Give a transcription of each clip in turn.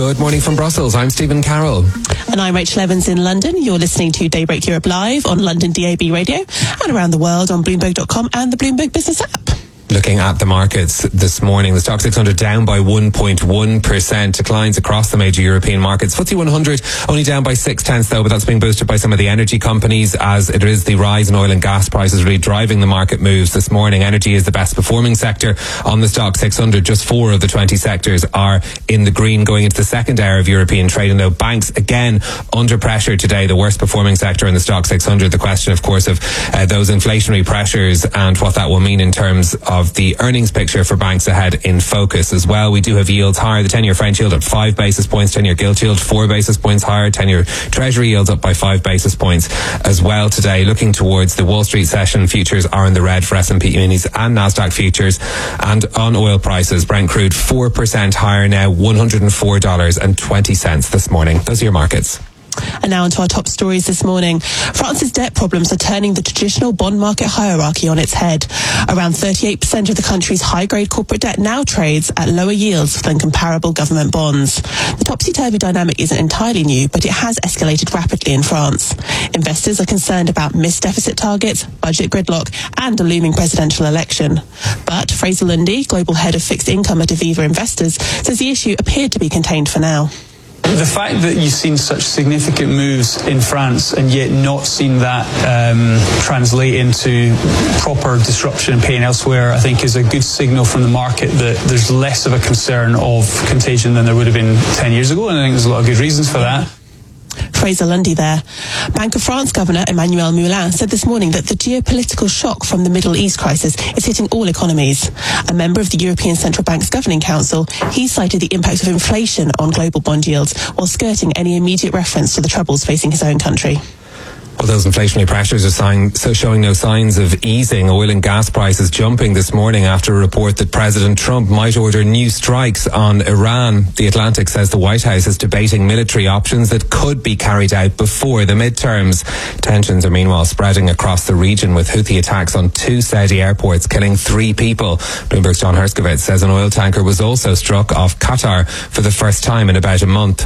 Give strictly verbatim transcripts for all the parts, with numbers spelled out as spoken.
Good morning from Brussels. I'm Stephen Carroll. And I'm Rachel Evans in London. You're listening to Daybreak Europe Live on London D A B Radio and around the world on Bloomberg dot com and the Bloomberg Business app. Looking at the markets this morning, the Stock six hundred down by one point one percent, declines across the major European markets. F T S E one hundred only down by six tenths though, but that's being boosted by some of the energy companies, as it is the rise in oil and gas prices really driving the market moves this morning. Energy is the best performing sector on the Stock six hundred. Just four of the twenty sectors are in the green going into the second hour of European trading though. Banks again under pressure today, the worst performing sector in the Stock six hundred. The question of course of uh, those inflationary pressures and what that will mean in terms of the earnings picture for banks ahead in focus as well. We do have yields higher. The ten-year French yield at five basis points, ten-year gilt yield four basis points higher, ten-year Treasury yields up by five basis points as well today. Looking towards the Wall Street session, futures are in the red for S and P minis and Nasdaq futures. And on oil prices, Brent crude four percent higher now, one hundred four dollars and twenty cents this morning. Those are your markets. And now onto our top stories this morning. France's debt problems are turning the traditional bond market hierarchy on its head. Around thirty-eight percent of the country's high-grade corporate debt now trades at lower yields than comparable government bonds. The topsy-turvy dynamic isn't entirely new, but it has escalated rapidly in France. Investors are concerned about missed deficit targets, budget gridlock, and a looming presidential election. But Fraser Lundy, global head of fixed income at Aviva Investors, says the issue appeared to be contained for now. The fact that you've seen such significant moves in France and yet not seen that um, translate into proper disruption and pain elsewhere, I think is a good signal from the market that there's less of a concern of contagion than there would have been ten years ago, and I think there's a lot of good reasons for that. Fraser Lundy there. Bank of France Governor Emmanuel Moulin said this morning that the geopolitical shock from the Middle East crisis is hitting all economies. A member of the European Central Bank's Governing Council, he cited the impact of inflation on global bond yields while skirting any immediate reference to the troubles facing his own country. Well, those inflationary pressures are sign, so showing no signs of easing. Oil and gas prices jumping this morning after a report that President Trump might order new strikes on Iran. The Atlantic says the White House is debating military options that could be carried out before the midterms. Tensions are meanwhile spreading across the region, with Houthi attacks on two Saudi airports killing three people. Bloomberg's John Herskovitz says an oil tanker was also struck off Qatar for the first time in about a month.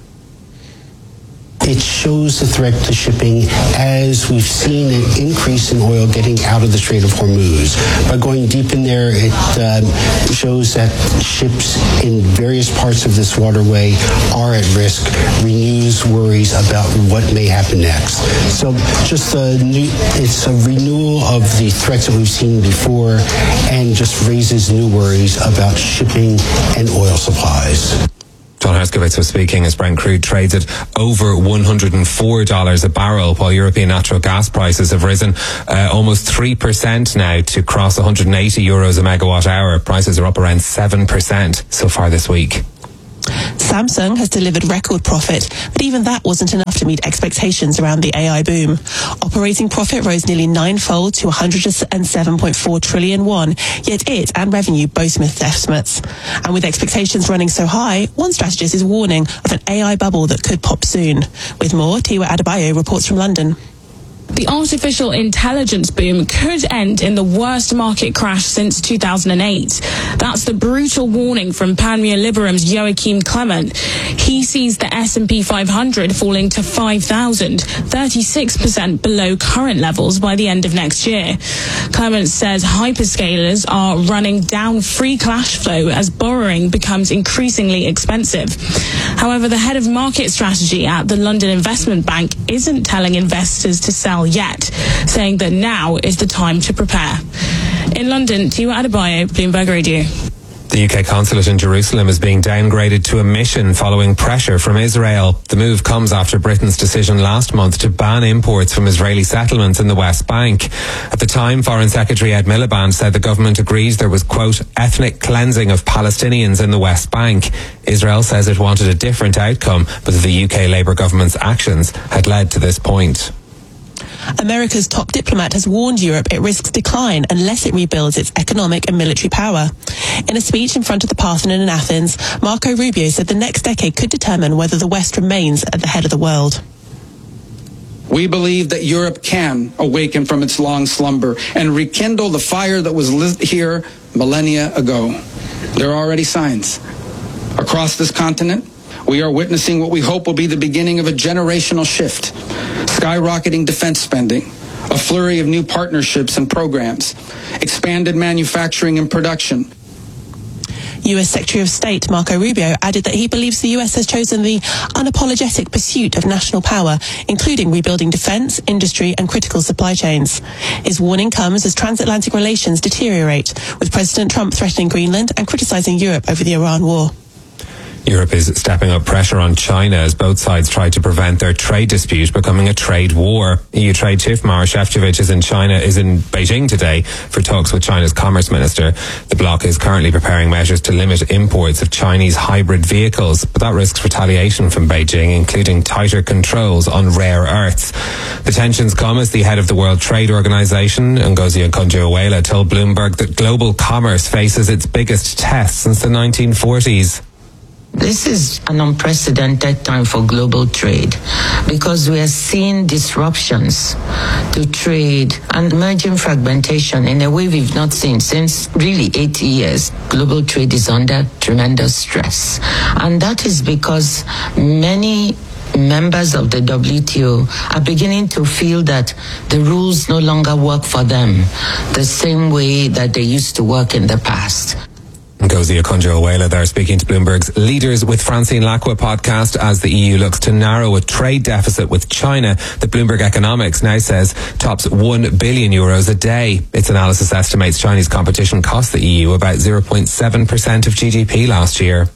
It shows the threat to shipping as we've seen an increase in oil getting out of the Strait of Hormuz. By going deep in there, it um, shows that ships in various parts of this waterway are at risk, renews worries about what may happen next. So just a new, it's a renewal of the threats that we've seen before and just raises new worries about shipping and oil supplies. John Herskovitz was speaking as Brent crude trades at over one hundred four dollars a barrel, while European natural gas prices have risen uh, almost three percent now to cross one hundred eighty euros a megawatt hour. Prices are up around seven percent so far this week. Samsung has delivered record profit, but even that wasn't enough to meet expectations around the A I boom. Operating profit rose nearly ninefold to one hundred seven point four trillion won, yet it and revenue both missed estimates. And with expectations running so high, one strategist is warning of an A I bubble that could pop soon. With more, Tiwa Adebayo reports from London. The artificial intelligence boom could end in the worst market crash since two thousand eight. That's the brutal warning from Panmure Liberum's Joachim Clement. He sees the S and P five hundred falling to five thousand, thirty-six percent below current levels by the end of next year. Clement says hyperscalers are running down free cash flow as borrowing becomes increasingly expensive. However, the head of market strategy at the London Investment Bank isn't telling investors to sell yet, saying that now is the time to prepare. In London, Tiwa Adebayo, Bloomberg Radio. The U K consulate in Jerusalem is being downgraded to a mission following pressure from Israel. The move comes after Britain's decision last month to ban imports from Israeli settlements in the West Bank. At the time, Foreign Secretary Ed Miliband said the government agrees there was, quote, ethnic cleansing of Palestinians in the West Bank. Israel says it wanted a different outcome, but the U K Labour government's actions had led to this point. America's top diplomat has warned Europe it risks decline unless it rebuilds its economic and military power. In a speech in front of the Parthenon in Athens, Marco Rubio said the next decade could determine whether the West remains at the head of the world. We believe that Europe can awaken from its long slumber and rekindle the fire that was lit here millennia ago. There are already signs. Across this continent, We are witnessing what we hope will be the beginning of a generational shift, skyrocketing defense spending, a flurry of new partnerships and programs, expanded manufacturing and production. U S Secretary of State Marco Rubio added that he believes the U S has chosen the unapologetic pursuit of national power, including rebuilding defense, industry and critical supply chains. His warning comes as transatlantic relations deteriorate, with President Trump threatening Greenland and criticizing Europe over the Iran war. Europe is stepping up pressure on China as both sides try to prevent their trade dispute becoming a trade war. E U Trade Chief Maroš Šefčovič is in China, is in Beijing today for talks with China's Commerce Minister. The bloc is currently preparing measures to limit imports of Chinese hybrid vehicles, but that risks retaliation from Beijing, including tighter controls on rare earths. The tensions come as the head of the World Trade Organization, Ngozi Okonjo-Iweala, told Bloomberg that global commerce faces its biggest test since the nineteen forties. This is an unprecedented time for global trade because we are seeing disruptions to trade and emerging fragmentation in a way we've not seen since really eighty years. Global trade is under tremendous stress. And that is because many members of the W T O are beginning to feel that the rules no longer work for them the same way that they used to work in the past. Ngozi Okonjo-Iweala there speaking to Bloomberg's Leaders with Francine Lacqua podcast as the E U looks to narrow a trade deficit with China that Bloomberg Economics now says tops one billion euros a day. Its analysis estimates Chinese competition cost the E U about zero point seven percent of G D P last year.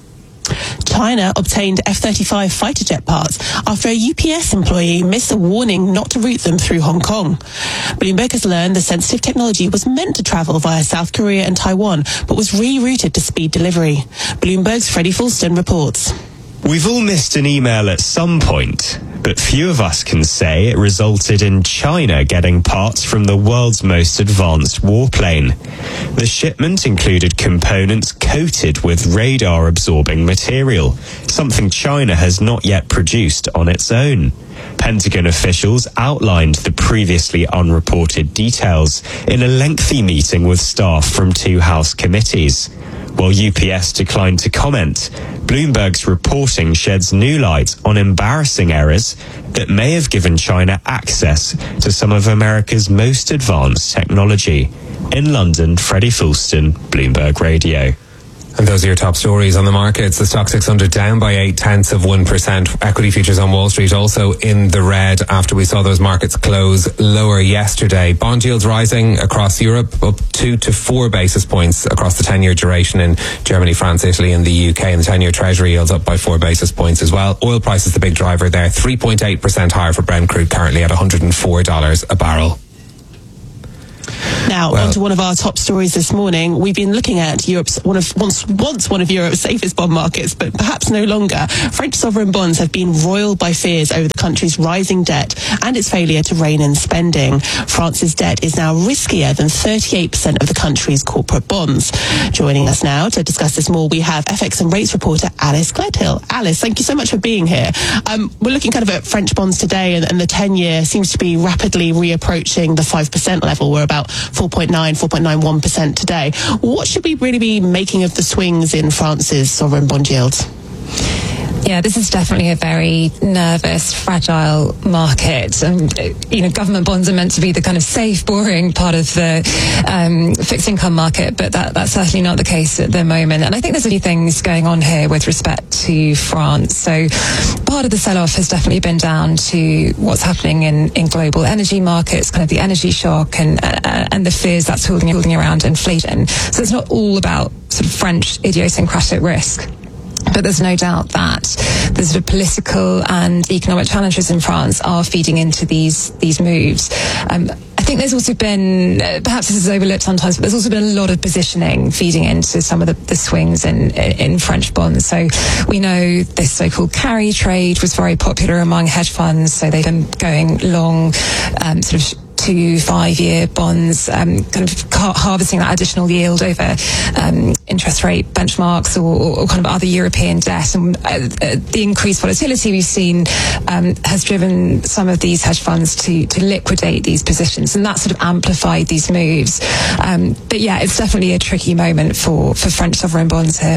China obtained F thirty-five fighter jet parts after a U P S employee missed a warning not to route them through Hong Kong. Bloomberg has learned the sensitive technology was meant to travel via South Korea and Taiwan, but was rerouted to speed delivery. Bloomberg's Freddie Fulston reports. We've all missed an email at some point, but few of us can say it resulted in China getting parts from the world's most advanced warplane. The shipment included components coated with radar-absorbing material, something China has not yet produced on its own. Pentagon officials outlined the previously unreported details in a lengthy meeting with staff from two House committees. While U P S declined to comment, Bloomberg's reporting sheds new light on embarrassing errors that may have given China access to some of America's most advanced technology. In London, Freddie Fulston, Bloomberg Radio. And those are your top stories on the markets. The Stock six hundred down by eight tenths of one percent. Equity futures on Wall Street also in the red after we saw those markets close lower yesterday. Bond yields rising across Europe, up two to four basis points across the ten-year duration in Germany, France, Italy and the U K. And the ten-year Treasury yields up by four basis points as well. Oil price is the big driver there, three point eight percent higher for Brent crude, currently at one hundred four dollars a barrel. Now, well, on to one of our top stories this morning. We've been looking at Europe's one of once once one of Europe's safest bond markets, but perhaps no longer. French sovereign bonds have been roiled by fears over the country's rising debt and its failure to rein in spending. France's debt is now riskier than thirty-eight percent of the country's corporate bonds. Joining us now to discuss this more, we have F X and rates reporter Alice Gledhill. Alice, thank you so much for being here. Um, we're looking kind of at French bonds today, and, and the ten-year seems to be rapidly reapproaching the five percent level. We're about four point nine, four point nine one percent today. What should we really be making of the swings in France's sovereign bond yields? Yeah, this is definitely a very nervous, fragile market. And, you know, government bonds are meant to be the kind of safe, boring part of the um, fixed income market, but that, that's certainly not the case at the moment. And I think there's a few things going on here with respect to France. So part of the sell-off has definitely been down to what's happening in, in global energy markets, kind of the energy shock and uh, and the fears that's holding, holding around inflation. So it's not all about sort of French idiosyncratic risk. But there's no doubt that the sort of political and economic challenges in France are feeding into these these moves. Um, I think there's also been, uh, perhaps this is overlooked sometimes, but there's also been a lot of positioning feeding into some of the, the swings in, in French bonds. So we know this so-called carry trade was very popular among hedge funds. So they've been going long, um, sort of two five-year bonds, um, kind of car- harvesting that additional yield over um, interest rate benchmarks or, or kind of other European debt. And uh, the increased volatility we've seen um, has driven some of these hedge funds to to liquidate these positions, and that sort of amplified these moves. Um, but yeah, it's definitely a tricky moment for, for French sovereign bonds here.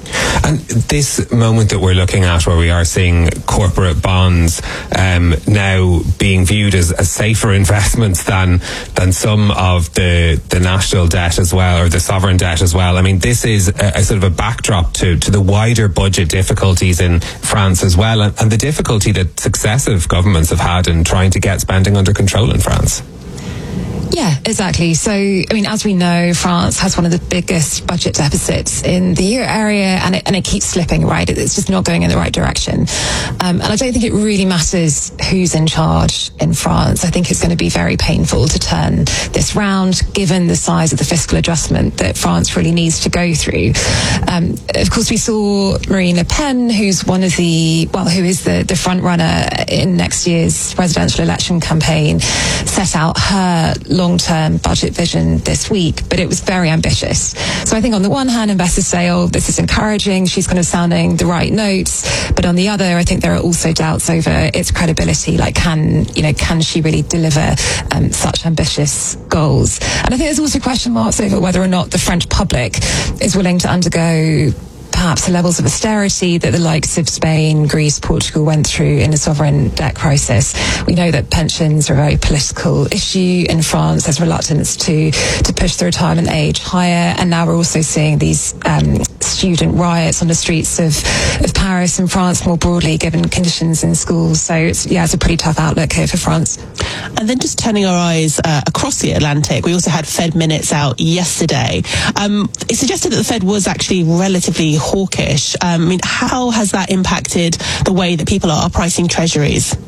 And this moment that we're looking at, where we are seeing corporate bonds um, now being viewed as, as safer investments than than some of the, the national debt as well, or the sovereign debt as well. I mean, this is a, a sort of a backdrop to, to the wider budget difficulties in France as well, and, and the difficulty that successive governments have had in trying to get spending under control in France. Yeah, exactly. So, I mean, as we know, France has one of the biggest budget deficits in the euro area, and it, and it keeps slipping, right? It's just not going in the right direction. Um, and I don't think it really matters who's in charge in France. I think it's going to be very painful to turn this round, given the size of the fiscal adjustment that France really needs to go through. Um, of course, we saw Marine Le Pen, who's one of the, well, who is the, the front runner in next year's presidential election campaign, set out her long-term budget vision this week, but it was very ambitious. So I think on the one hand, investors say, oh, this is encouraging, she's kind of sounding the right notes, but on the other, I think there are also doubts over its credibility, like can, you know, can she really deliver um, such ambitious goals? And I think there's also question marks over whether or not the French public is willing to undergo perhaps the levels of austerity that the likes of Spain, Greece, Portugal went through in the sovereign debt crisis. We know that pensions are a very political issue in France. There's reluctance to to push the retirement age higher, and now we're also seeing these um, student riots on the streets of, of Paris and France more broadly, given conditions in schools. So it's, yeah, it's a pretty tough outlook here for France. And then just turning our eyes uh, across the Atlantic, we also had Fed minutes out yesterday. Um, it suggested that the Fed was actually relatively hawkish. Um, I mean, how has that impacted the way that people are pricing treasuries?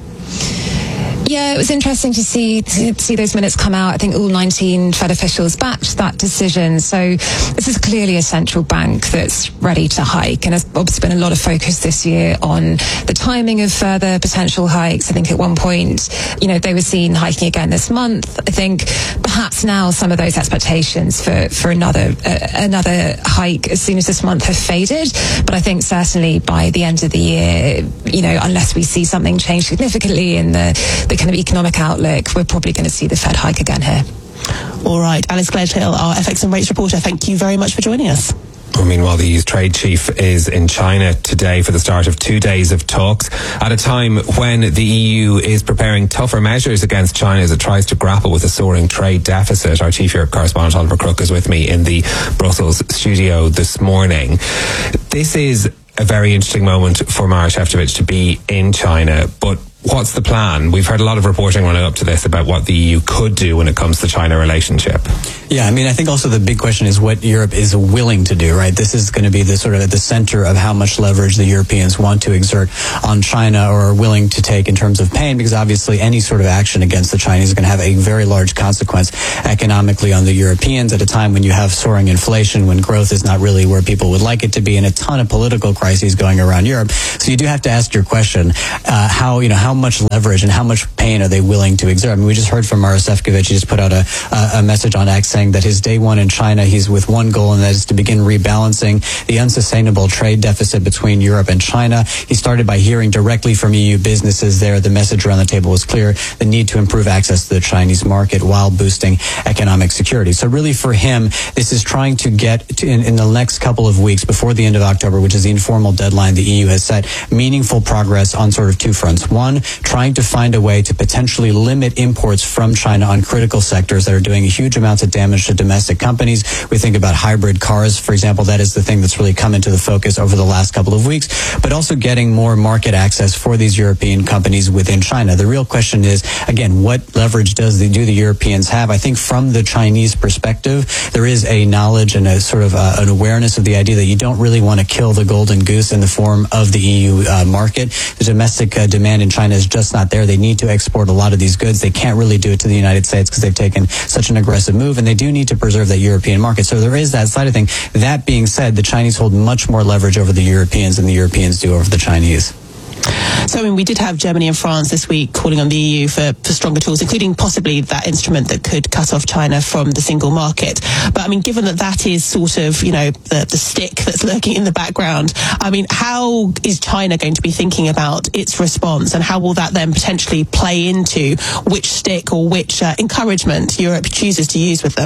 Yeah, it was interesting to see to see those minutes come out. I think all nineteen Fed officials backed that decision. So this is clearly a central bank that's ready to hike. And there's obviously been a lot of focus this year on the timing of further potential hikes. I think at one point, you know, they were seen hiking again this month. I think perhaps now some of those expectations for, for another uh, another hike as soon as this month have faded. But I think certainly by the end of the year, you know, unless we see something change significantly in the, the kind of economic outlook, we're probably going to see the Fed hike again here. All right, Alice Gledhill, our F X and rates reporter, thank you very much for joining us. Well, meanwhile, the E U's trade chief is in China today for the start of two days of talks at a time when the E U is preparing tougher measures against China as it tries to grapple with a soaring trade deficit. Our chief Europe correspondent Oliver Crook is with me in the Brussels studio this morning. This is a very interesting moment for Maroš Šefčovič to be in China, but what's the plan? We've heard a lot of reporting running up to this about what the E U could do when it comes to the China relationship. Yeah, I mean, I think also the big question is what Europe is willing to do, right? This is going to be the sort of at the center of how much leverage the Europeans want to exert on China or are willing to take in terms of pain, because obviously any sort of action against the Chinese is going to have a very large consequence economically on the Europeans at a time when you have soaring inflation, when growth is not really where people would like it to be, and a ton of political crises going around Europe. So you do have to ask your question, uh, how, you know, how much leverage and how much pain are they willing to exert? I mean, we just heard from Maroš Šefčovič. He just put out a, a, a message on X saying that his day one in China, he's with one goal, and that is to begin rebalancing the unsustainable trade deficit between Europe and China. He started by hearing directly from E U businesses there. The message around the table was clear: the need to improve access to the Chinese market while boosting economic security. So really for him, this is trying to get to, in, in the next couple of weeks before the end of October, which is the informal deadline the E U has set, meaningful progress on sort of two fronts. One, trying to find a way to potentially limit imports from China on critical sectors that are doing huge amounts of damage to domestic companies. We think about hybrid cars, for example. That is the thing that's really come into the focus over the last couple of weeks, but also getting more market access for these European companies within China. The real question is, again, what leverage does the, do the Europeans have? I think from the Chinese perspective, there is a knowledge and a sort of uh, an awareness of the idea that you don't really want to kill the golden goose in the form of the E U uh, market. The domestic uh, demand in China is just not there. They need to export a lot of these goods. They can't really do it to the United States because they've taken such an aggressive move, and they do need to preserve that European market. So there is that side of thing. That being said, the Chinese hold much more leverage over the Europeans than the Europeans do over the Chinese. So, I mean, we did have Germany and France this week calling on the E U for, for stronger tools, including possibly that instrument that could cut off China from the single market. But, I mean, given that that is sort of, you know, the, the stick that's lurking in the background, I mean, how is China going to be thinking about its response, and how will that then potentially play into which stick or which uh, encouragement Europe chooses to use with them?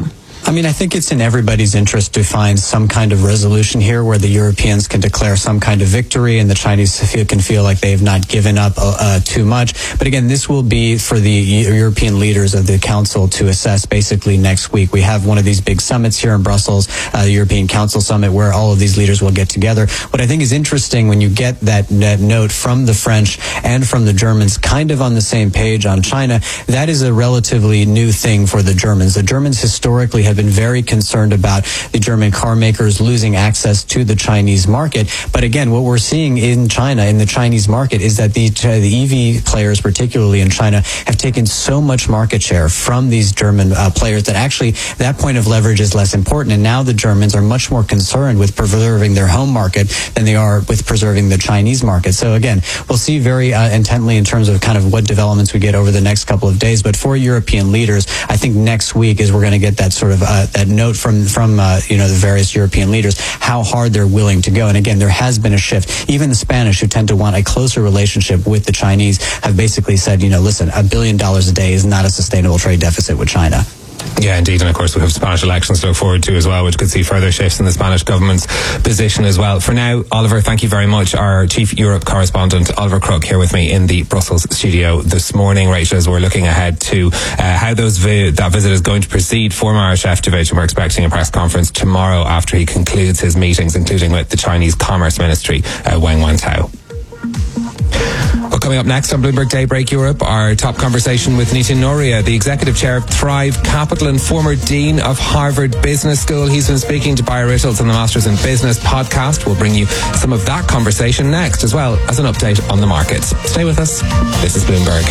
I mean, I think it's in everybody's interest to find some kind of resolution here where the Europeans can declare some kind of victory and the Chinese feel, can feel like they have not given up uh, too much. But again, this will be for the European leaders of the Council to assess basically next week. We have one of these big summits here in Brussels, uh, the European Council Summit, where all of these leaders will get together. What I think is interesting when you get that, that note from the French and from the Germans kind of on the same page on China, that is a relatively new thing for the Germans. The Germans historically have been very concerned about the German car makers losing access to the Chinese market. But again, what we're seeing in China, in the Chinese market, is that the, the E V players, particularly in China, have taken so much market share from these German uh, players that actually that point of leverage is less important. And now the Germans are much more concerned with preserving their home market than they are with preserving the Chinese market. So again, we'll see very uh, intently in terms of kind of what developments we get over the next couple of days. But for European leaders, I think next week is we're going to get that sort of uh, that note from from uh, you know the various European leaders how hard they're willing to go. And again, there has been a shift. Even the Spanish, who tend to want a closer relationship with the Chinese, have basically said, you know, listen, a billion dollars a day is not a sustainable trade deficit with China. Yeah, indeed. And of course, we have Spanish elections to look forward to as well, which could see further shifts in the Spanish government's position as well. For now, Oliver, thank you very much. Our Chief Europe correspondent, Oliver Crook, here with me in the Brussels studio this morning. Rachel, as we're looking ahead to uh, how those vi- that visit is going to proceed for Maroš Šefčovič, and we're expecting a press conference tomorrow after he concludes his meetings, including with the Chinese Commerce Ministry, uh, Wang Wantao. Well, coming up next on Bloomberg Daybreak Europe, our top conversation with Nitin Nohria, the Executive Chair of Thrive Capital and former Dean of Harvard Business School. He's been speaking to Bayer Rittels on the Masters in Business podcast. We'll bring you some of that conversation next, as well as an update on the markets. Stay with us. This is Bloomberg.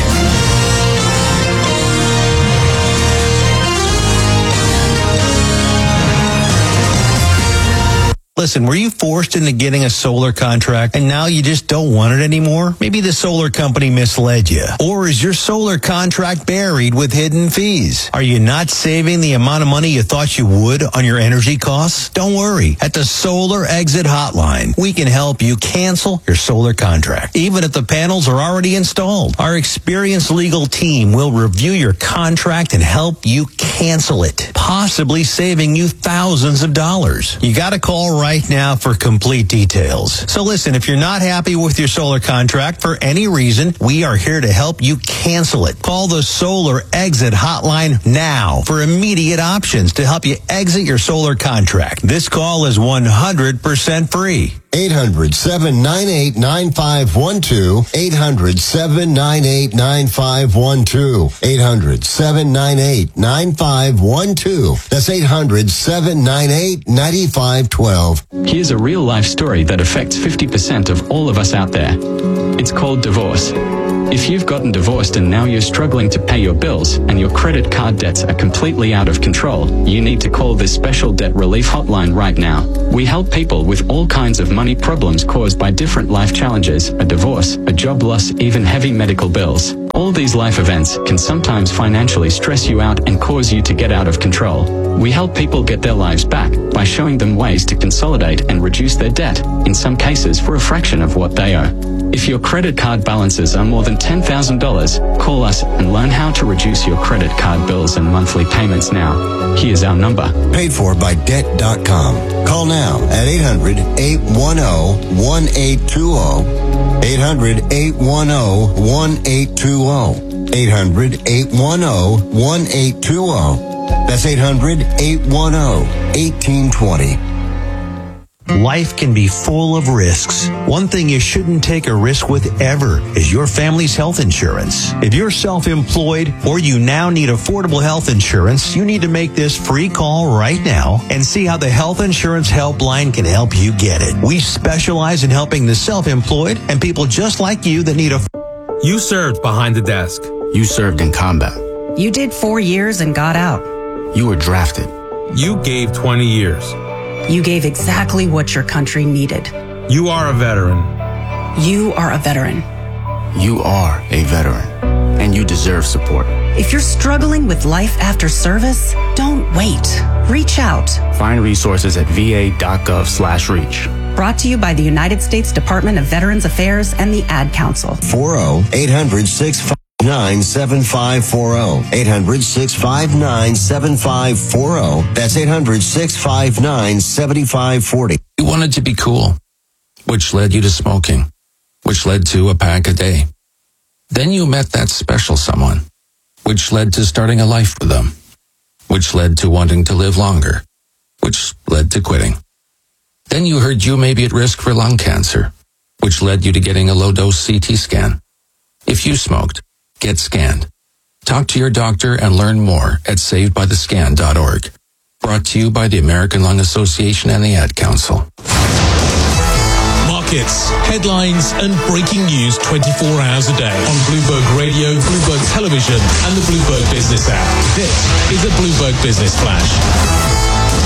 Listen, were you forced into getting a solar contract and now you just don't want it anymore? Maybe the solar company misled you. Or is your solar contract buried with hidden fees? Are you not saving the amount of money you thought you would on your energy costs? Don't worry. At the Solar Exit Hotline, we can help you cancel your solar contract, even if the panels are already installed. Our experienced legal team will review your contract and help you cancel it, possibly saving you thousands of dollars. You got to call right now for complete details. So listen, if you're not happy with your solar contract for any reason, we are here to help you cancel it. Call the Solar Exit Hotline now for immediate options to help you exit your solar contract. This call is one hundred percent free. eight hundred, seven nine eight, nine five one two. eight hundred, seven nine eight, nine five one two. eight hundred, seven nine eight, nine five one two. That's eight hundred, seven nine eight, nine five one two. Here's a real-life story that affects fifty percent of all of us out there. It's called divorce. If you've gotten divorced and now you're struggling to pay your bills and your credit card debts are completely out of control, you need to call this special debt relief hotline right now. We help people with all kinds of money problems caused by different life challenges, a divorce, a job loss, even heavy medical bills. All these life events can sometimes financially stress you out and cause you to get out of control. We help people get their lives back by showing them ways to consolidate and reduce their debt, in some cases for a fraction of what they owe. If your credit card balances are more than ten thousand dollars, call us and learn how to reduce your credit card bills and monthly payments now. Here's our number. Paid for by debt dot com. Call now at eight hundred, eight one zero, one eight two zero. eight hundred, eight one zero, one eight two zero. eight hundred, eight one zero, one eight two zero. That's eight hundred, eight one zero, one eight two zero. Life can be full of risks. One thing you shouldn't take a risk with ever is your family's health insurance. If you're self-employed or you now need affordable health insurance, you need to make this free call right now and see how the Health Insurance Helpline can help you get it. We specialize in helping the self-employed and people just like you that need a... You served behind the desk. You served in combat. You did four years and got out. You were drafted. You gave twenty years. You gave exactly what your country needed. You are a veteran. You are a veteran. You are a veteran, and you deserve support. If you're struggling with life after service, don't wait. Reach out. Find resources at va.gov slash reach. Brought to you by the United States Department of Veterans Affairs and the Ad Council. four zero, eight hundred, six five nine seven five four zero. eight hundred, six five nine, seven five four zero. That's eight hundred, six five nine, seven five four zero. You wanted to be cool, which led you to smoking, which led to a pack a day. Then you met that special someone, which led to starting a life with them, which led to wanting to live longer, which led to quitting. Then you heard you may be at risk for lung cancer, which led you to getting a low-dose C T scan. If you smoked, get scanned. Talk to your doctor and learn more at saved by the scan dot org. Brought to you by the American Lung Association and the Ad Council. Markets, headlines and breaking news twenty-four hours a day on Bloomberg Radio, Bloomberg Television and the Bloomberg Business app. This is a Bloomberg Business Flash.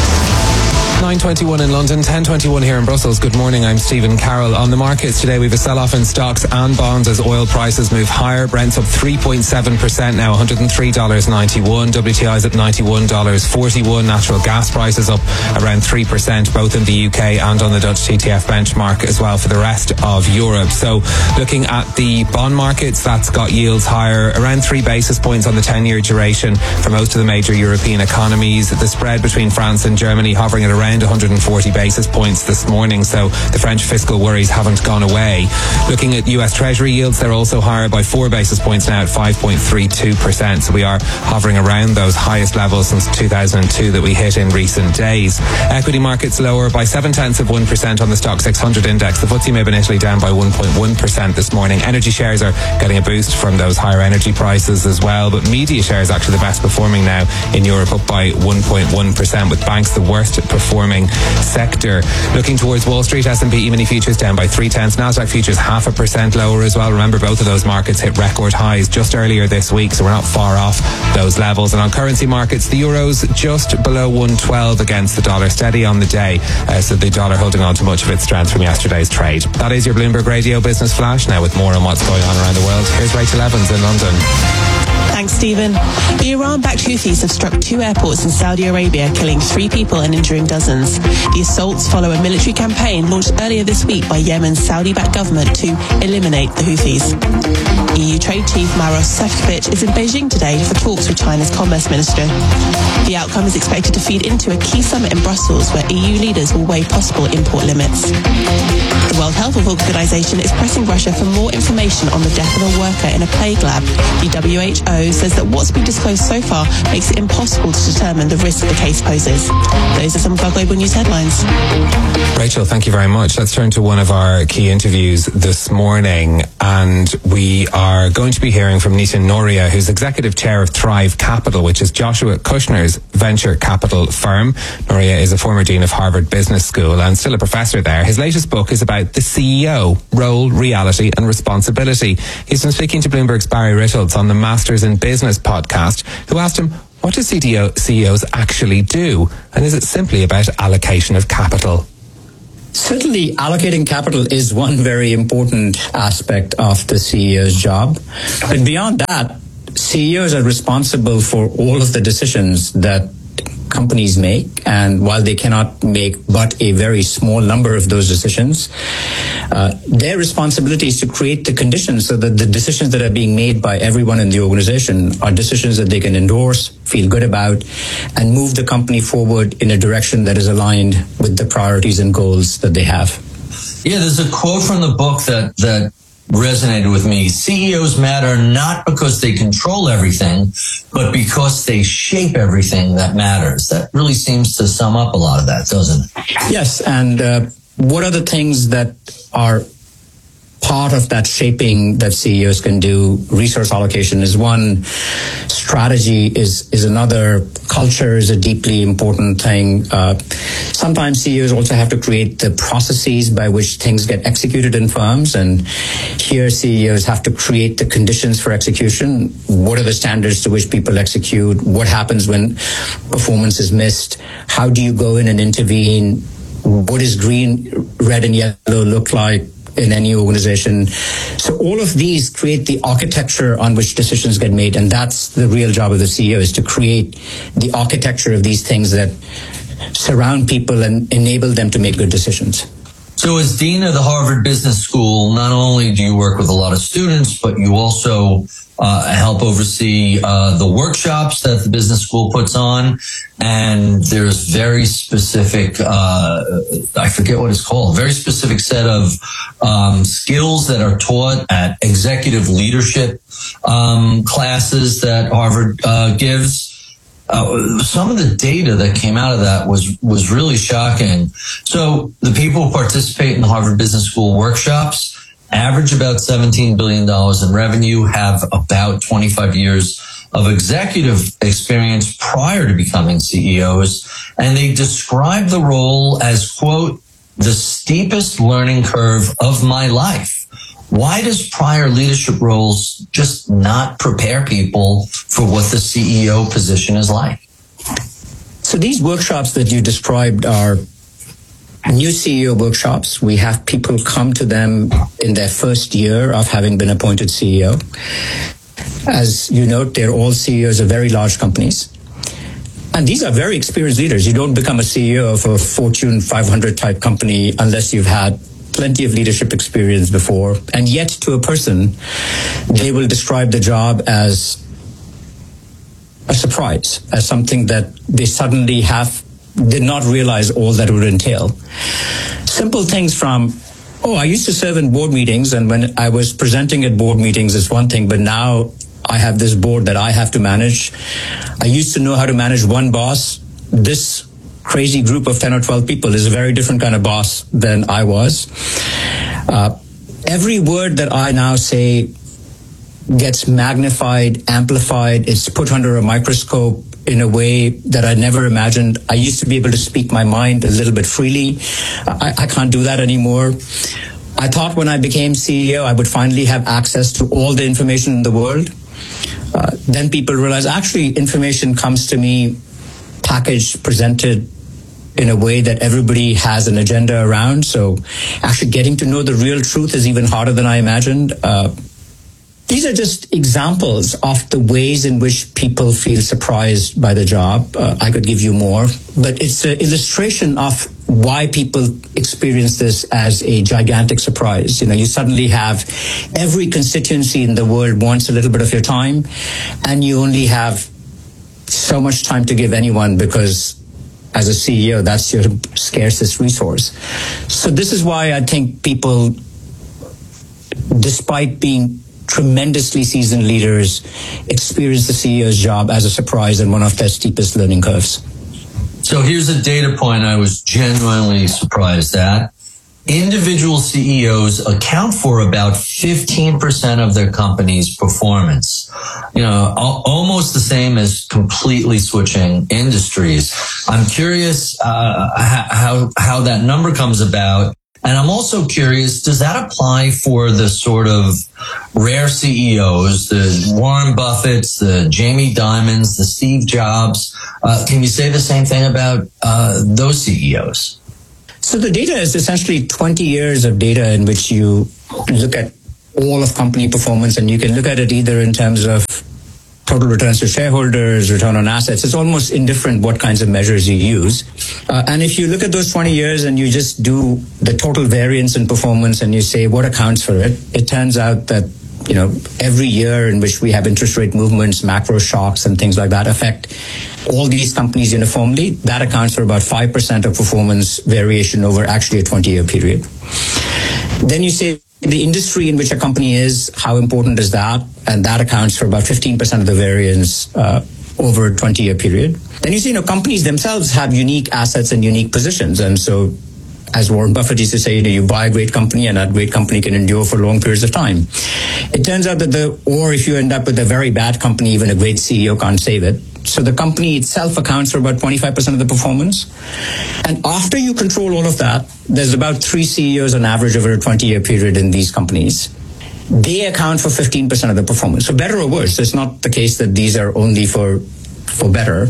nine twenty-one in London, ten twenty-one here in Brussels. Good morning, I'm Stephen Carroll. On the markets today, we have a sell-off in stocks and bonds as oil prices move higher. Brent's up three point seven percent now, one hundred three dollars ninety-one. W T I's at ninety-one dollars forty-one. Natural gas prices up around three percent, both in the U K and on the Dutch T T F benchmark as well for the rest of Europe. So looking at the bond markets, that's got yields higher, around three basis points on the ten-year duration for most of the major European economies. The spread between France and Germany hovering at around one hundred forty basis points this morning, so the French fiscal worries haven't gone away. Looking at U S Treasury yields, they're also higher by four basis points now at five point three two percent, so we are hovering around those highest levels since two thousand two that we hit in recent days. Equity markets lower by seven tenths of one percent on the Stock six hundred index. The F T S E M I B in Italy down by one point one percent this morning. Energy shares are getting a boost from those higher energy prices as well, but media shares actually the best performing now in Europe, up by one point one percent, with banks the worst performing sector. Looking towards Wall Street, S and P E-mini futures down by three tenths. Nasdaq futures half a percent lower as well. Remember, both of those markets hit record highs just earlier this week, so we're not far off those levels. And on currency markets, the euro's just below one twelve against the dollar, steady on the day, uh, so the dollar holding on to much of its strength from yesterday's trade. That is your Bloomberg Radio Business Flash. Now with more on what's going on around the world, here's Rachel Evans in London. Thanks, Stephen. The Iran-backed Houthis have struck two airports in Saudi Arabia, killing three people and injuring dozens. The assaults follow a military campaign launched earlier this week by Yemen's Saudi-backed government to eliminate the Houthis. E U Trade Chief Maros Sefcovic is in Beijing today for talks with China's Commerce Minister. The outcome is expected to feed into a key summit in Brussels where E U leaders will weigh possible import limits. The World Health Organization is pressing Russia for more information on the death of a worker in a plague lab. The W H O says that what's been disclosed so far makes it impossible to determine the risk the case poses. Those are some of our global news headlines. Rachel, thank you very much. Let's turn to one of our key interviews this morning, and we are going to be hearing from Nitin Noria, who's executive chair of Thrive Capital, which is Joshua Kushner's venture capital firm. Noria is a former dean of Harvard Business School and still a professor there. His latest book is about the C E O, role, reality and responsibility. He's been speaking to Bloomberg's Barry Rittles on the Masters in Business podcast, who asked him, what do C E Os actually do? And is it simply about allocation of capital? Certainly, allocating capital is one very important aspect of the C E O's job. But beyond that, C E Os are responsible for all of the decisions that companies make, and while they cannot make but a very small number of those decisions, uh, their responsibility is to create the conditions so that the decisions that are being made by everyone in the organization are decisions that they can endorse, feel good about, and move the company forward in a direction that is aligned with the priorities and goals that they have. Yeah, there's a quote from the book that that resonated with me. C E Os matter not because they control everything, but because they shape everything that matters. That really seems to sum up a lot of that, doesn't it? Yes, and uh, what are the things that are part of that shaping that C E Os can do? Resource allocation is one. Strategy is is another. Culture is a deeply important thing. Uh, sometimes C E Os also have to create the processes by which things get executed in firms, and here C E Os have to create the conditions for execution. What are the standards to which people execute? What happens when performance is missed? How do you go in and intervene? What does green, red, and yellow look like in any organization? So all of these create the architecture on which decisions get made, and that's the real job of the C E O, is to create the architecture of these things that surround people and enable them to make good decisions. So as Dean of the Harvard Business School, not only do you work with a lot of students, but you also uh, help oversee uh, the workshops that the business school puts on. And there's very specific, uh, I forget what it's called, very specific set of um, skills that are taught at executive leadership um, classes that Harvard uh, gives. Uh, some of the data that came out of that was was really shocking. So the people who participate in the Harvard Business School workshops average about seventeen billion dollars in revenue, have about twenty-five years of executive experience prior to becoming C E Os, and they describe the role as, quote, the steepest learning curve of my life. Why does prior leadership roles just not prepare people for what the C E O position is like? So these workshops that you described are new C E O workshops. We have people come to them in their first year of having been appointed C E O. As you note, they're all C E Os of very large companies. And these are very experienced leaders. You don't become a C E O of a Fortune five hundred type company unless you've had plenty of leadership experience before. And yet, to a person, they will describe the job as a surprise, as something that they suddenly have, did not realize all that would entail. Simple things from, oh, I used to serve in board meetings, and when I was presenting at board meetings is one thing, but now I have this board that I have to manage. I used to know how to manage one boss. This crazy group of ten or twelve people is a very different kind of boss than I was. Uh, every word that I now say gets magnified, amplified. It's put under a microscope in a way that I never imagined. I used to be able to speak my mind a little bit freely. I, I can't do that anymore. I thought when I became C E O, I would finally have access to all the information in the world. Uh, then people realize actually information comes to me packaged, presented in a way that everybody has an agenda around. So actually getting to know the real truth is even harder than I imagined. Uh, these are just examples of the ways in which people feel surprised by the job. Uh, I could give you more, but it's an illustration of why people experience this as a gigantic surprise. You know, you suddenly have every constituency in the world wants a little bit of your time, and you only have so much time to give anyone because as a C E O, that's your scarcest resource. So this is why I think people, despite being tremendously seasoned leaders, experience the C E O's job as a surprise and one of their steepest learning curves. So here's a data point I was genuinely surprised at. Individual C E Os account for about fifteen percent of their company's performance. You know, almost the same as completely switching industries. I'm curious uh, how how that number comes about. And I'm also curious, does that apply for the sort of rare C E Os, the Warren Buffetts, the Jamie Dimons, the Steve Jobs? Uh, can you say the same thing about uh, those C E Os? So the data is essentially twenty years of data in which you look at all of company performance, and you can look at it either in terms of total returns to shareholders, return on assets. It's almost indifferent what kinds of measures you use. Uh, and if you look at those twenty years and you just do the total variance in performance and you say what accounts for it, it turns out that, you know, every year in which we have interest rate movements, macro shocks and things like that affect all these companies uniformly, that accounts for about five percent of performance variation over actually a twenty-year period. Then you say the industry in which a company is, how important is that? And that accounts for about fifteen percent of the variance uh, over a twenty-year period. Then you see, you know, companies themselves have unique assets and unique positions. And so, as Warren Buffett used to say, you know, you buy a great company and that great company can endure for long periods of time. It turns out that the, or if you end up with a very bad company, even a great C E O can't save it. So the company itself accounts for about twenty-five percent of the performance. And after you control all of that, there's about three C E Os on average over a twenty-year period in these companies. They account for fifteen percent of the performance. So better or worse, it's not the case that these are only for, for better.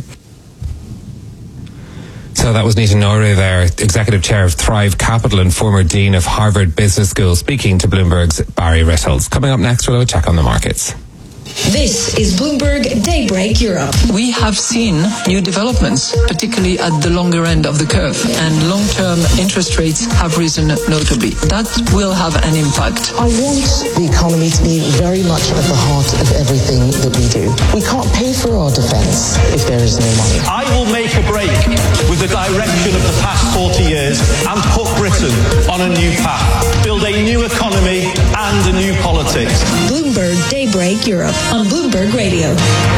So that was Nita Nouri there, Executive Chair of Thrive Capital and former Dean of Harvard Business School, speaking to Bloomberg's Barry Rittles. Coming up next, we'll have a check on the markets. This is Bloomberg Daybreak Europe. We have seen new developments, particularly at the longer end of the curve, and long-term interest rates have risen notably. That will have an impact. I want the economy to be very much at the heart of everything that we do. We can't pay for our defence if there is no money. I will make a break with the direction of the past forty years and put Britain on a new path. Build a new economy and a new politics. Bloomberg Daybreak Europe on Bloomberg Radio.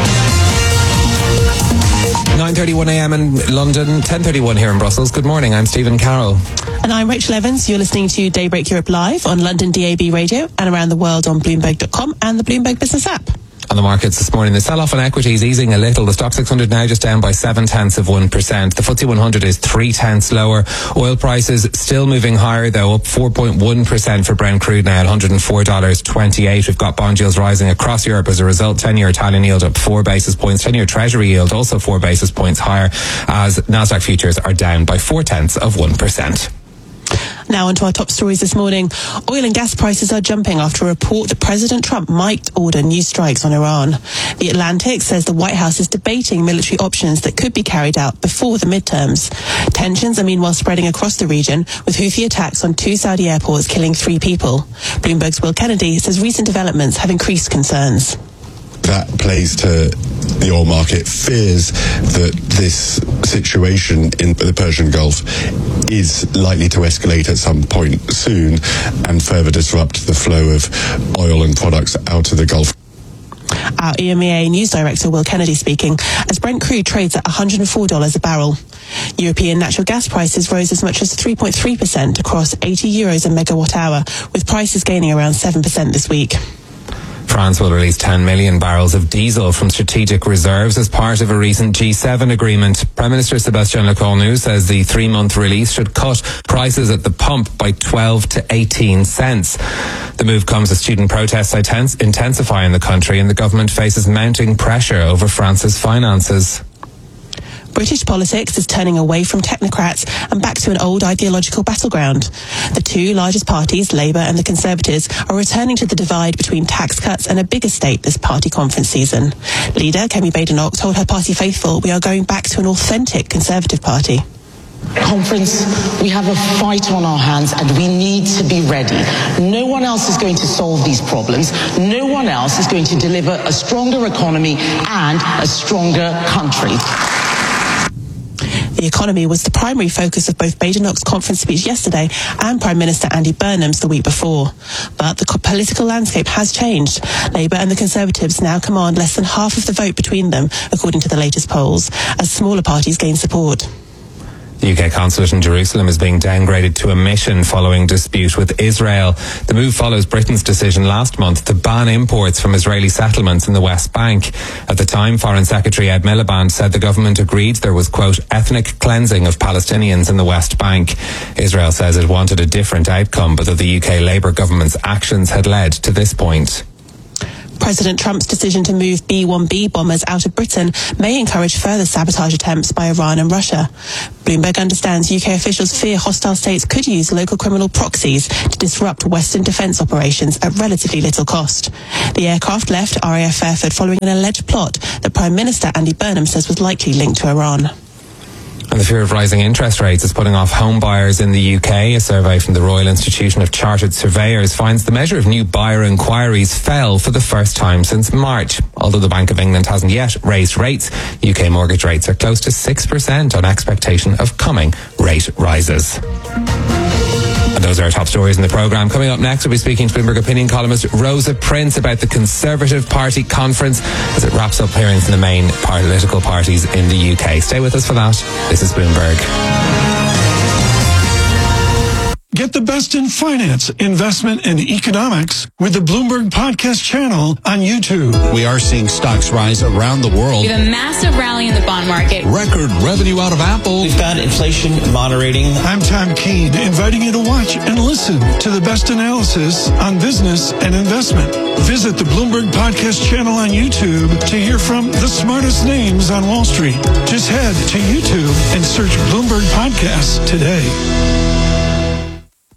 nine thirty-one a.m. in London, ten thirty-one here in Brussels. Good morning, I'm Stephen Carroll. And I'm Rachel Evans. You're listening to Daybreak Europe live on London D A B radio and around the world on Bloomberg dot com and the Bloomberg Business app. On the markets this morning, the sell-off on equities easing a little. The Stock six hundred now just down by seven tenths of one percent. The F T S E one hundred is three tenths lower. Oil prices still moving higher, though, up four point one percent for Brent crude now at one hundred four dollars twenty-eight. We've got bond yields rising across Europe as a result. ten-year Italian yield up four basis points. ten-year Treasury yield also four basis points higher, as Nasdaq futures are down by four tenths of one percent. Now onto our top stories this morning. Oil and gas prices are jumping after a report that President Trump might order new strikes on Iran. The Atlantic says the White House is debating military options that could be carried out before the midterms. Tensions are meanwhile spreading across the region, with Houthi attacks on two Saudi airports killing three people. Bloomberg's Will Kennedy says recent developments have increased concerns. That plays to the oil market, fears that this situation in the Persian Gulf is likely to escalate at some point soon and further disrupt the flow of oil and products out of the Gulf. Our E M E A news director, Will Kennedy, speaking, as Brent crude trades at one hundred four dollars a barrel. European natural gas prices rose as much as three point three percent across eighty euros a megawatt hour, with prices gaining around seven percent this week. France will release ten million barrels of diesel from strategic reserves as part of a recent G seven agreement. Prime Minister Sébastien Lecornu says the three-month release should cut prices at the pump by twelve to eighteen cents. The move comes as student protests intensify in the country and the government faces mounting pressure over France's finances. British politics is turning away from technocrats and back to an old ideological battleground. The two largest parties, Labour and the Conservatives, are returning to the divide between tax cuts and a bigger state this party conference season. Leader Kemi Badenoch told her party faithful, "We are going back to an authentic Conservative party." Conference, we have a fight on our hands and we need to be ready. No one else is going to solve these problems. No one else is going to deliver a stronger economy and a stronger country. The economy was the primary focus of both Badenoch's conference speech yesterday and Prime Minister Andy Burnham's the week before. But the political landscape has changed. Labour and the Conservatives now command less than half of the vote between them, according to the latest polls, as smaller parties gain support. The U K consulate in Jerusalem is being downgraded to a mission following dispute with Israel. The move follows Britain's decision last month to ban imports from Israeli settlements in the West Bank. At the time, Foreign Secretary Ed Miliband said the government agreed there was, quote, ethnic cleansing of Palestinians in the West Bank. Israel says it wanted a different outcome, but that the U K Labour government's actions had led to this point. President Trump's decision to move B one B bombers out of Britain may encourage further sabotage attempts by Iran and Russia. Bloomberg understands U K officials fear hostile states could use local criminal proxies to disrupt Western defence operations at relatively little cost. The aircraft left R A F Fairford following an alleged plot that Prime Minister Andy Burnham says was likely linked to Iran. And the fear of rising interest rates is putting off home buyers in the U K. A survey from the Royal Institution of Chartered Surveyors finds the measure of new buyer inquiries fell for the first time since March. Although the Bank of England hasn't yet raised rates, U K mortgage rates are close to six percent on expectation of coming rate rises. And those are our top stories in the programme. Coming up next, we'll be speaking to Bloomberg opinion columnist Rosa Prince about the Conservative Party conference as it wraps up hearings in the main political parties in the U K. Stay with us for that. This is Bloomberg. Get the best in finance, investment, and economics with the Bloomberg Podcast channel on YouTube. We are seeing stocks rise around the world. We have a massive rally in the bond market. Record revenue out of Apple. We've got inflation moderating. I'm Tom Keene, inviting you to watch and listen to the best analysis on business and investment. Visit the Bloomberg Podcast channel on YouTube to hear from the smartest names on Wall Street. Just head to YouTube and search Bloomberg Podcasts today.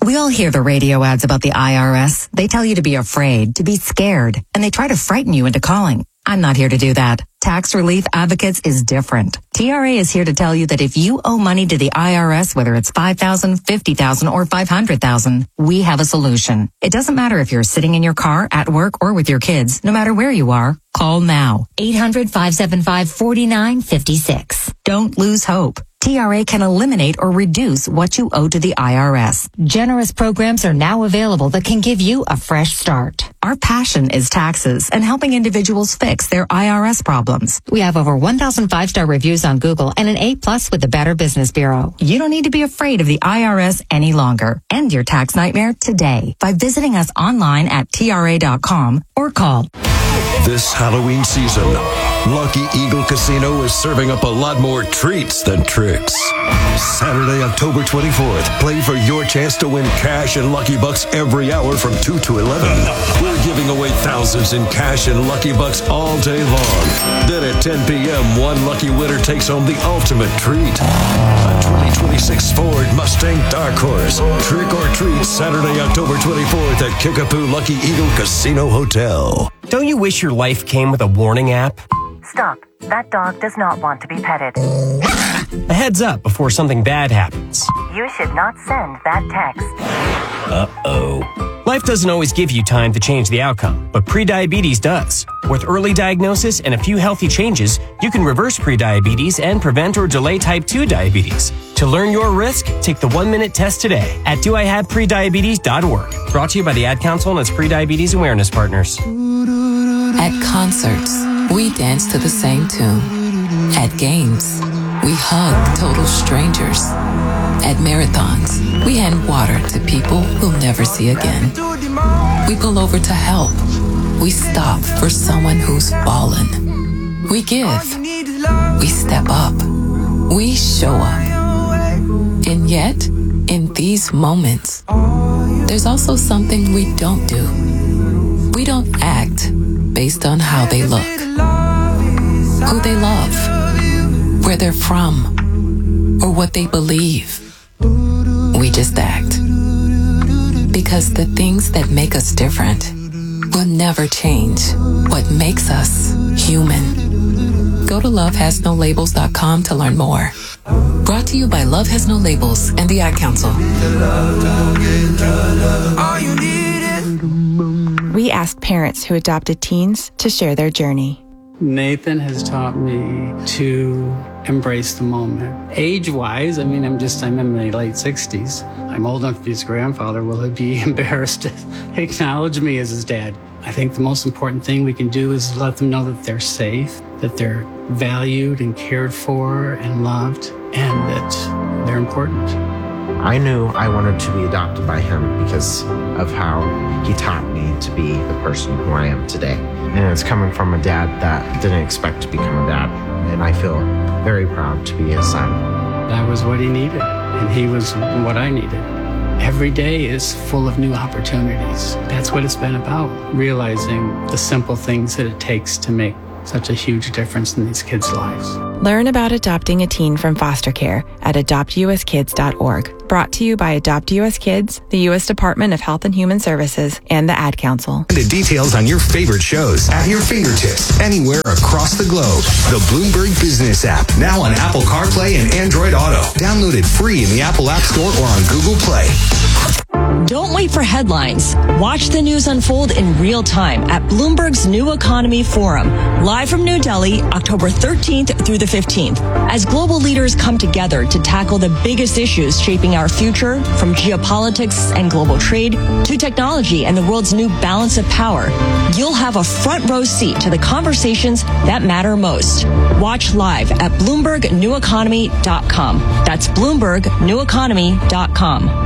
We all hear the radio ads about the I R S. They tell you to be afraid, to be scared, and they try to frighten you into calling. I'm not here to do that. Tax Relief Advocates is different. T R A is here to tell you that if you owe money to the I R S, whether it's five thousand dollars, fifty thousand dollars, or five hundred thousand dollars, we have a solution. It doesn't matter if you're sitting in your car, at work, or with your kids. No matter where you are, call now. eight hundred, five seven five, four nine five six. Don't lose hope. T R A can eliminate or reduce what you owe to the I R S. Generous programs are now available that can give you a fresh start. Our passion is taxes and helping individuals fix their I R S problems. We have over one thousand five-star reviews on Google and an A plus with the Better Business Bureau. You don't need to be afraid of the I R S any longer. End your tax nightmare today by visiting us online at T R A dot com or call. This Halloween season, Lucky Eagle Casino is serving up a lot more treats than tricks. Saturday, October twenty-fourth, play for your chance to win cash and Lucky Bucks every hour from two to eleven. We're giving away thousands in cash and Lucky Bucks all day long. Then at ten p.m., one lucky winner takes home the ultimate treat. A twenty twenty-six Ford Mustang Dark Horse. Trick or treat Saturday, October twenty-fourth at Kickapoo Lucky Eagle Casino Hotel. Don't you wish your life came with a warning app? Stop. That dog does not want to be petted. A heads up before something bad happens. You should not send that text. Uh-oh. Life doesn't always give you time to change the outcome, but prediabetes does. With early diagnosis and a few healthy changes, you can reverse prediabetes and prevent or delay type two diabetes. To learn your risk, take the one-minute test today at do I have prediabetes dot org. Brought to you by the Ad Council and its Prediabetes Awareness Partners. At concerts, we dance to the same tune. At games, we hug total strangers. At marathons, we hand water to people we'll never see again. We pull over to help. We stop for someone who's fallen. We give. We step up. We show up. And yet, in these moments, there's also something we don't do. We don't act based on how they look, who they love, where they're from, or what they believe. We just act. Because the things that make us different will never change what makes us human. Go to love has no labels dot com to learn more. Brought to you by Love Has No Labels and the Ad Council. We asked parents who adopted teens to share their journey. Nathan has taught me to embrace the moment. Age-wise, I mean, I'm just, I'm in my late sixties. I'm old enough to be his grandfather. Will he be embarrassed to acknowledge me as his dad? I think the most important thing we can do is let them know that they're safe, that they're valued and cared for and loved, and that they're important. I knew I wanted to be adopted by him because of how he taught me to be the person who I am today. And it's coming from a dad that didn't expect to become a dad. And I feel very proud to be his son. That was what he needed, and he was what I needed. Every day is full of new opportunities. That's what it's been about, realizing the simple things that it takes to make such a huge difference in these kids' lives. Learn about adopting a teen from foster care at adopt u s kids dot org. Brought to you by Adopt U S Kids, the U S Department of Health and Human Services, and the Ad Council. The details on your favorite shows at your fingertips anywhere across the globe. The Bloomberg Business app, now on Apple CarPlay and Android Auto. Downloaded free in the Apple App Store or on Google Play. Don't wait for headlines. Watch the news unfold in real time at Bloomberg's New Economy Forum, live from New Delhi, October thirteenth through the fifteenth, as global leaders come together to tackle the biggest issues shaping our future, from geopolitics and global trade to technology and the world's new balance of power. You'll have a front row seat to the conversations that matter most. Watch live at Bloomberg New Economy dot com. That's Bloomberg New Economy dot com.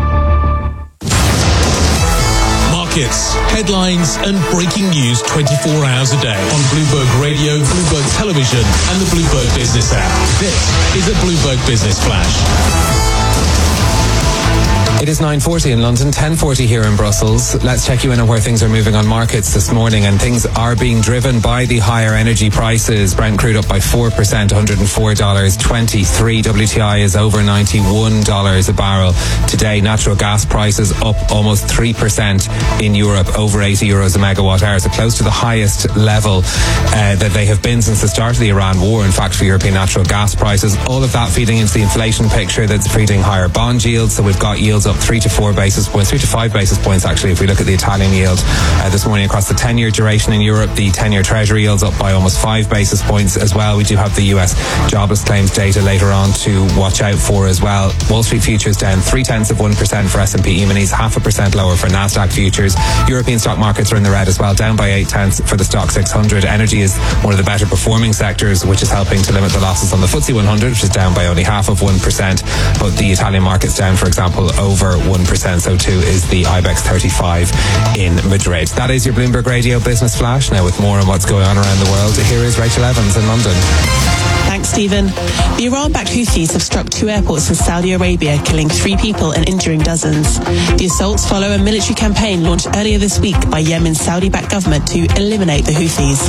Markets, headlines, and breaking news twenty-four hours a day on Bloomberg Radio, Bloomberg Television, and the Bloomberg Business app. This is a Bloomberg Business Flash. It is nine forty in London, ten forty here in Brussels. Let's check you in on where things are moving on markets this morning, and things are being driven by the higher energy prices. Brent crude up by four percent, one hundred four dollars twenty-three. W T I is over ninety-one dollars a barrel. Today, natural gas prices up almost three percent in Europe, over eighty euros a megawatt hour, so close to the highest level uh, that they have been since the start of the Iran war, in fact, for European natural gas prices. All of that feeding into the inflation picture that's feeding higher bond yields. So we've got yields up three to four basis points, three to five basis points actually, if we look at the Italian yield uh, this morning across the ten-year duration in Europe. The ten-year Treasury yields up by almost five basis points as well. We do have the U S jobless claims data later on to watch out for as well. Wall Street futures down three tenths of one percent for S and P E-minis, half a percent lower for Nasdaq futures. European stock markets are in the red as well, down by eight tenths for the stock six hundred. Energy is one of the better performing sectors, which is helping to limit the losses on the F T S E one hundred, which is down by only half of one percent. But the Italian market's down, for example, over one percent. So too is the IBEX thirty-five in Madrid. That is your Bloomberg Radio Business Flash. Now with more on what's going on around the world, here is Rachel Evans in London. Thanks, Stephen. The Iran-backed Houthis have struck two airports in Saudi Arabia, killing three people and injuring dozens. The assaults follow a military campaign launched earlier this week by Yemen's Saudi-backed government to eliminate the Houthis.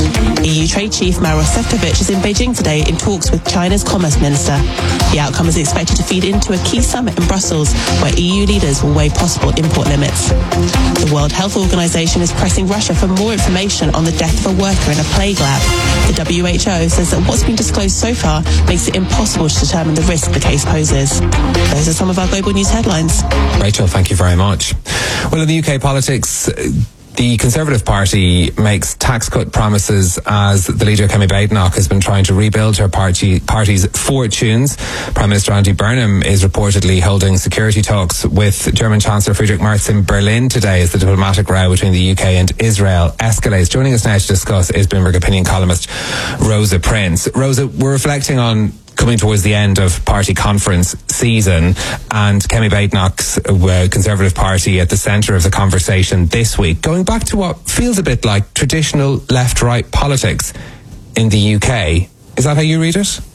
E U Trade Chief Maros Sefcovic is in Beijing today in talks with China's Commerce Minister. The outcome is expected to feed into a key summit in Brussels, where E U leaders will weigh possible import limits. The World Health Organization is pressing Russia for more information on the death of a worker in a plague lab. The W H O says that what's been disclosed so far makes it impossible to determine the risk the case poses. Those are some of our global news headlines. Rachel, thank you very much. Well, in the U K politics, the Conservative Party makes tax cut promises as the leader, Kemi Badenoch, has been trying to rebuild her party, party's fortunes. Prime Minister Andy Burnham is reportedly holding security talks with German Chancellor Friedrich Merz in Berlin today as the diplomatic row between the U K and Israel escalates. Joining us now to discuss is Bloomberg opinion columnist Rosa Prince. Rosa, we're reflecting on coming towards the end of party conference season, and Kemi Badenoch's uh, Conservative Party at the centre of the conversation this week, going back to what feels a bit like traditional left-right politics in the U K. Is that how you read it?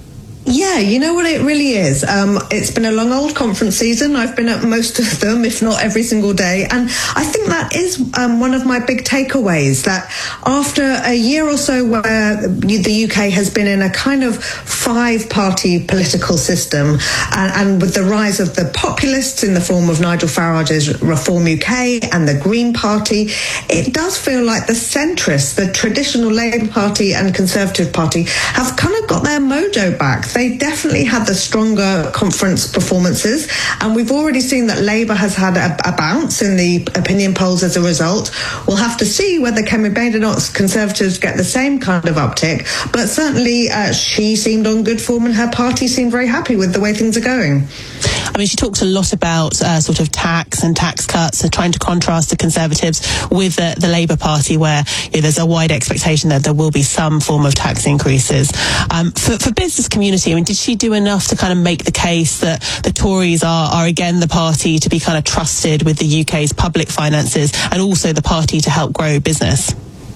Yeah, you know what it really is. Um, it's been a long old conference season. I've been at most of them, if not every single day. And I think that is um, one of my big takeaways, that after a year or so where the U K has been in a kind of five-party political system, and, and with the rise of the populists in the form of Nigel Farage's Reform U K and the Green Party, it does feel like the centrists, the traditional Labour Party and Conservative Party, have kind of got their mojo back. They definitely had the stronger conference performances, and we've already seen that Labour has had a, a bounce in the opinion polls as a result. We'll have to see whether Kemi Badenoch's Conservatives get the same kind of uptick, but certainly uh, she seemed on good form and her party seemed very happy with the way things are going. I mean, she talks a lot about uh, sort of tax and tax cuts, and trying to contrast the Conservatives with the, the Labour Party, where you know, there's a wide expectation that there will be some form of tax increases. Um, for, for business community, I mean, did she do enough to kind of make the case that the Tories are, are again the party to be kind of trusted with the U K's public finances, and also the party to help grow business?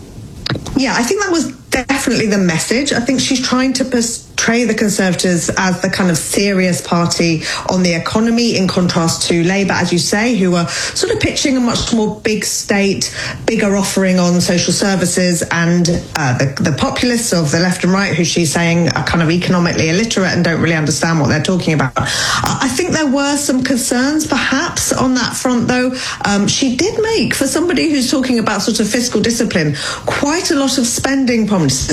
Yeah, I think that was definitely the message. I think she's trying to portray the Conservatives as the kind of serious party on the economy, in contrast to Labour, as you say, who are sort of pitching a much more big state, bigger offering on social services, and uh, the, the populists of the left and right, who she's saying are kind of economically illiterate and don't really understand what they're talking about. I think there were some concerns perhaps on that front, though. Um, she did make, for somebody who's talking about sort of fiscal discipline, quite a lot of spending promises.